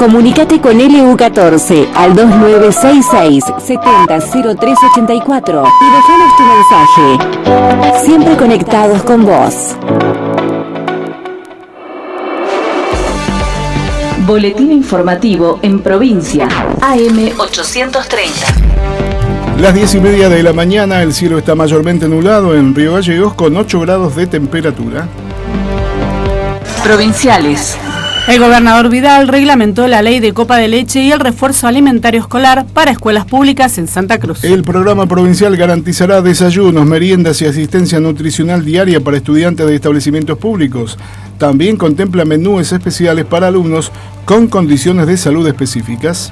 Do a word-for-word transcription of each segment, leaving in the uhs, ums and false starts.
Comunicate con L U catorce al dos nueve seis seis, siete cero cero tres ocho cuatro y dejanos tu mensaje. Siempre conectados con vos. Boletín informativo en provincia, A M ochocientos treinta. Las diez y media de la mañana, el cielo está mayormente nublado en Río Gallegos con ocho grados de temperatura. Provinciales. El gobernador Vidal reglamentó la ley de copa de leche y el refuerzo alimentario escolar para escuelas públicas en Santa Cruz. El programa provincial garantizará desayunos, meriendas y asistencia nutricional diaria para estudiantes de establecimientos públicos. También contempla menúes especiales para alumnos con condiciones de salud específicas.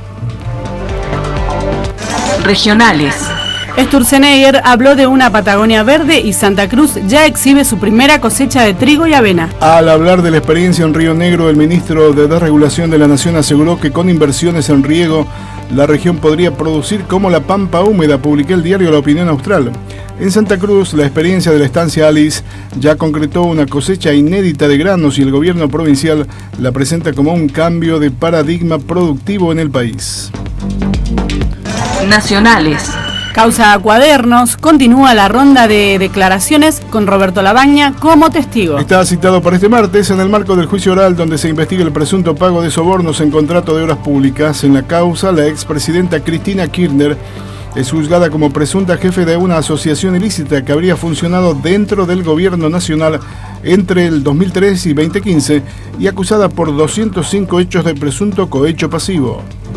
Regionales. Sturzenegger habló de una Patagonia verde y Santa Cruz ya exhibe su primera cosecha de trigo y avena. Al hablar de la experiencia en Río Negro, el ministro de Desregulación de la Nación aseguró que con inversiones en riego, la región podría producir como la pampa húmeda, publicó el diario La Opinión Austral. En Santa Cruz, la experiencia de la estancia Alice ya concretó una cosecha inédita de granos y el gobierno provincial la presenta como un cambio de paradigma productivo en el país. Nacionales. Causa Cuadernos, continúa la ronda de declaraciones con Roberto Labaña como testigo. Está citado para este martes en el marco del juicio oral donde se investiga el presunto pago de sobornos en contrato de obras públicas. En la causa, la expresidenta Cristina Kirchner es juzgada como presunta jefe de una asociación ilícita que habría funcionado dentro del gobierno nacional entre el dos mil tres y dos mil quince y acusada por doscientos cinco hechos de presunto cohecho pasivo.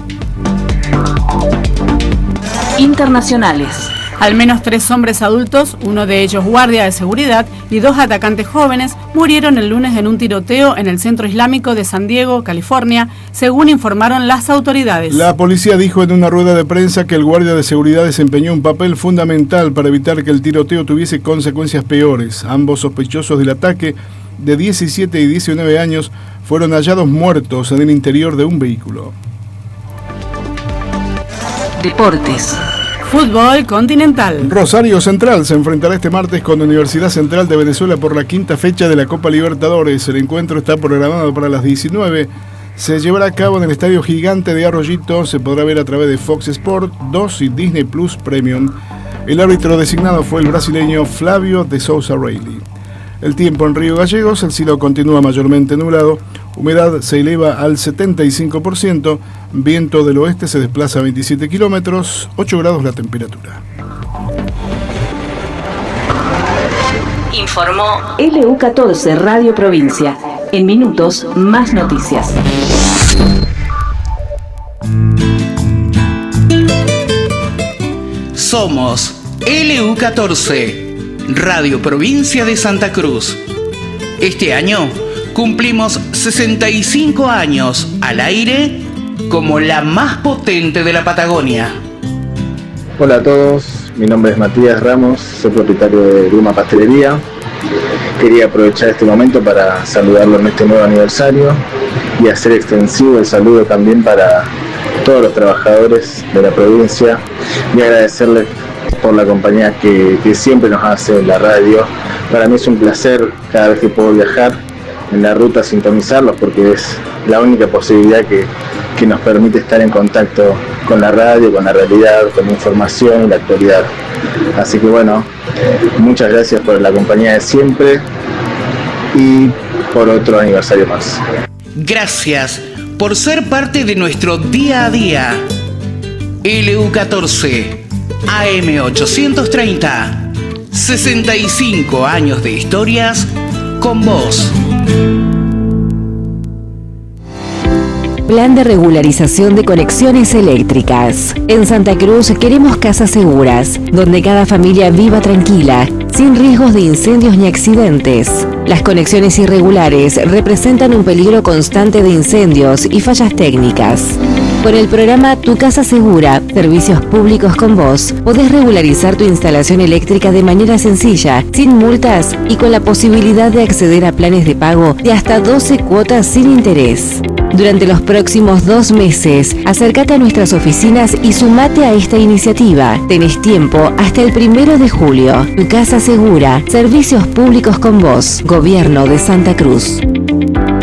Internacionales. Al menos tres hombres adultos, uno de ellos guardia de seguridad y dos atacantes jóvenes, murieron el lunes en un tiroteo en el centro islámico de San Diego, California, según informaron las autoridades. La policía dijo en una rueda de prensa que el guardia de seguridad desempeñó un papel fundamental para evitar que el tiroteo tuviese consecuencias peores. Ambos sospechosos del ataque, de diecisiete y diecinueve años, fueron hallados muertos en el interior de un vehículo. Deportes. Fútbol continental. Rosario Central se enfrentará este martes con Universidad Central de Venezuela por la quinta fecha de la Copa Libertadores. El encuentro está programado para las diecinueve. Se llevará a cabo en el Estadio Gigante de Arroyito. Se podrá ver a través de Fox Sport dos y Disney Plus Premium. El árbitro designado fue el brasileño Flavio de Souza Reilly. El tiempo en Río Gallegos, el cielo continúa mayormente nublado, humedad se eleva al setenta y cinco por ciento, viento del oeste se desplaza a veintisiete kilómetros, ocho grados la temperatura. Informó L U catorce Radio Provincia. En minutos, más noticias. Somos L U catorce. Radio Provincia de Santa Cruz. Este año cumplimos sesenta y cinco años al aire como la más potente de la Patagonia. Hola a todos, mi nombre es Matías Ramos, soy propietario de Luma Pastelería. Quería aprovechar este momento para saludarlo en este nuevo aniversario y hacer extensivo el saludo también para todos los trabajadores de la provincia y agradecerles por la compañía que, que siempre nos hace en la radio. Para mí es un placer cada vez que puedo viajar en la ruta sintonizarlos porque es la única posibilidad que, que nos permite estar en contacto con la radio, con la realidad, con la información y la actualidad. Así que bueno, muchas gracias por la compañía de siempre y por otro aniversario más. Gracias por ser parte de nuestro día a día. L U catorce, A M ochocientos treinta, sesenta y cinco años de historias con vos. Plan de regularización de conexiones eléctricas. En Santa Cruz queremos casas seguras, donde cada familia viva tranquila, sin riesgos de incendios ni accidentes. Las conexiones irregulares representan un peligro constante de incendios y fallas técnicas. Con el programa Tu Casa Segura, Servicios Públicos con Vos, podés regularizar tu instalación eléctrica de manera sencilla, sin multas y con la posibilidad de acceder a planes de pago de hasta doce cuotas sin interés. Durante los próximos dos meses, acércate a nuestras oficinas y sumate a esta iniciativa. Tenés tiempo hasta el primero de julio. Tu Casa Segura, Servicios Públicos con Vos, Gobierno de Santa Cruz.